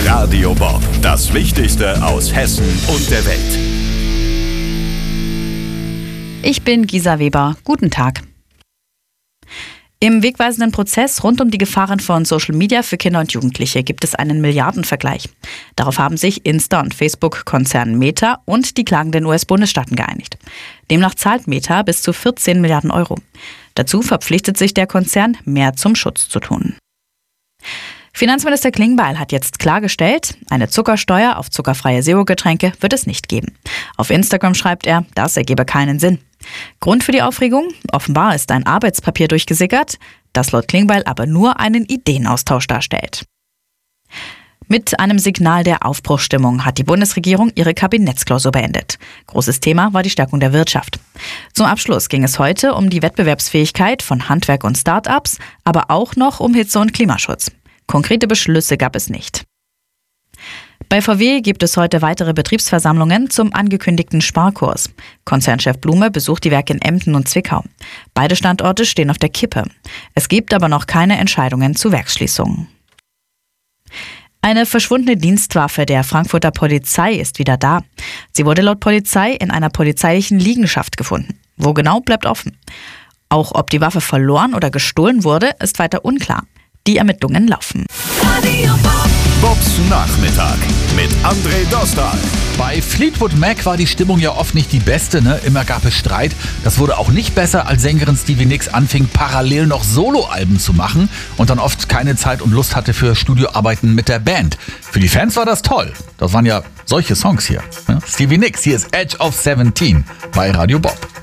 Radio Bob, das Wichtigste aus Hessen und der Welt. Ich bin Gisa Weber. Guten Tag. Im wegweisenden Prozess rund um die Gefahren von Social Media für Kinder und Jugendliche gibt es einen Milliardenvergleich. Darauf haben sich Insta- und Facebook-Konzern Meta und die klagenden US-Bundesstaaten geeinigt. Demnach zahlt Meta bis zu 14 Milliarden Euro. Dazu verpflichtet sich der Konzern, mehr zum Schutz zu tun. Finanzminister Klingbeil hat jetzt klargestellt, eine Zuckersteuer auf zuckerfreie Zero-Getränke wird es nicht geben. Auf Instagram schreibt er, das ergebe keinen Sinn. Grund für die Aufregung? Offenbar ist ein Arbeitspapier durchgesickert, das laut Klingbeil aber nur einen Ideenaustausch darstellt. Mit einem Signal der Aufbruchsstimmung hat die Bundesregierung ihre Kabinettsklausur beendet. Großes Thema war die Stärkung der Wirtschaft. Zum Abschluss ging es heute um die Wettbewerbsfähigkeit von Handwerk und Start-ups, aber auch noch um Hitze- und Klimaschutz. Konkrete Beschlüsse gab es nicht. Bei VW gibt es heute weitere Betriebsversammlungen zum angekündigten Sparkurs. Konzernchef Blume besucht die Werke in Emden und Zwickau. Beide Standorte stehen auf der Kippe. Es gibt aber noch keine Entscheidungen zu Werksschließungen. Eine verschwundene Dienstwaffe der Frankfurter Polizei ist wieder da. Sie wurde laut Polizei in einer polizeilichen Liegenschaft gefunden. Wo genau, bleibt offen. Auch ob die Waffe verloren oder gestohlen wurde, ist weiter unklar. Die Ermittlungen laufen. Bobs Nachmittag mit André Dostal. Bei Fleetwood Mac war die Stimmung ja oft nicht die beste, ne? Immer gab es Streit. Das wurde auch nicht besser, als Sängerin Stevie Nicks anfing, parallel noch Soloalben zu machen und dann oft keine Zeit und Lust hatte für Studioarbeiten mit der Band. Für die Fans war das toll. Das waren ja solche Songs hier. Ne? Stevie Nicks, hier ist Edge of 17 bei Radio Bob.